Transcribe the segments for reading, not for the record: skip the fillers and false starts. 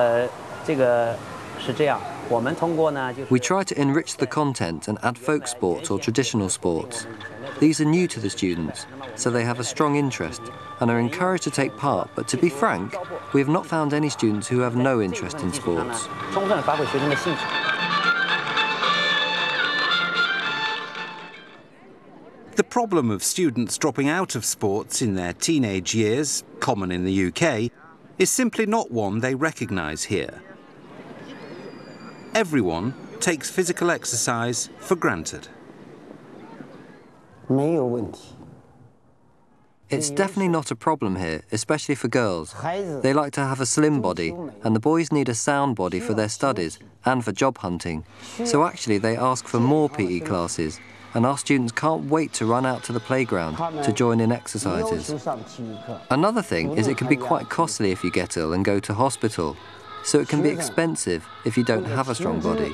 We try to enrich the content and add folk sports or traditional sports. These are new to the students, so they have a strong interest and are encouraged to take part, but to be frank, we have not found any students who have no interest in sports. The problem of students dropping out of sports in their teenage years, common in the UK, is simply not one they recognise here. Everyone takes physical exercise for granted. It's definitely not a problem here, especially for girls. They like to have a slim body, and the boys need a sound body for their studies and for job hunting. So actually they ask for more PE classes, and our students can't wait to run out to the playground to join in exercises. Another thing is it can be quite costly if you get ill and go to hospital, so it can be expensive if you don't have a strong body.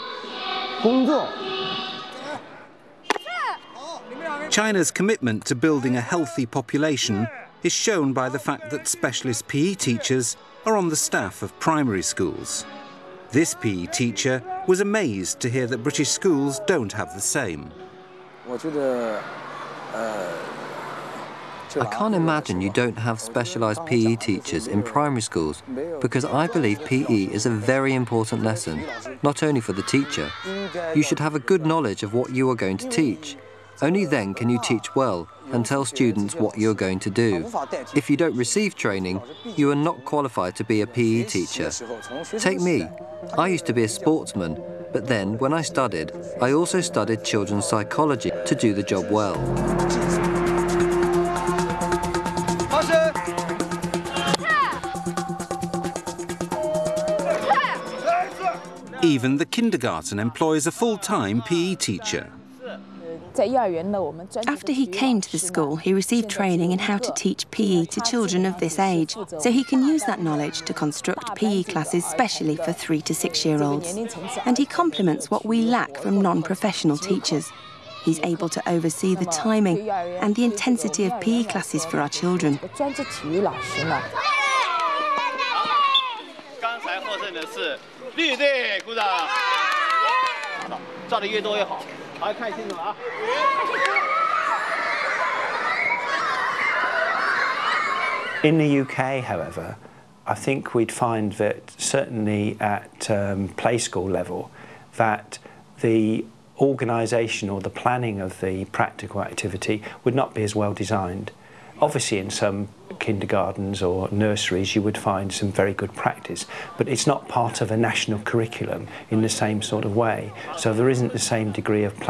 China's commitment to building a healthy population is shown by the fact that specialist PE teachers are on the staff of primary schools. This PE teacher was amazed to hear that British schools don't have the same. I can't imagine you don't have specialised PE teachers in primary schools, because I believe PE is a very important lesson, not only for the teacher. You should have a good knowledge of what you are going to teach. Only then can you teach well and tell students what you're going to do. If you don't receive training, you are not qualified to be a PE teacher. Take me. I used to be a sportsman, but then, when I studied, I also studied children's psychology to do the job well. Even the kindergarten employs a full-time PE teacher. After he came to the school, he received training in how to teach PE to children of this age, so he can use that knowledge to construct PE classes specially for 3 to 6-year-olds. And he complements what we lack from non-professional teachers. He's able to oversee the timing and the intensity of PE classes for our children. In the UK, however, I think we'd find that certainly at play school level, that the organisation or the planning of the practical activity would not be as well designed. Obviously, in some kindergartens or nurseries, you would find some very good practice, but it's not part of a national curriculum in the same sort of way. So there isn't the same degree of